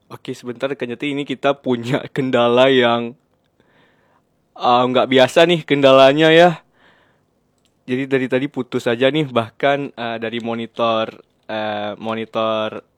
Oke, sebentar Kak Jati, ini kita punya kendala yang nggak biasa nih kendalanya ya. Jadi dari tadi putus aja nih, bahkan dari monitor